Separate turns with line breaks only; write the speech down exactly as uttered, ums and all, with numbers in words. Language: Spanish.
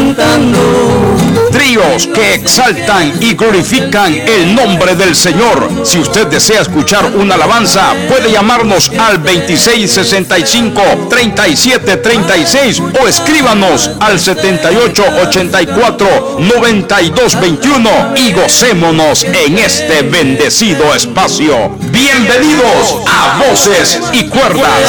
cantando.
Tríos que exaltan y glorifican el nombre del Señor. Si usted desea escuchar una alabanza, puede llamarnos al veintiséis sesenta y cinco, treinta y siete treinta y seis o escríbanos al setenta y ocho ochenta y cuatro, noventa y dos veintiuno y gocémonos en este bendecido espacio. Bienvenidos a Voces y Cuerdas.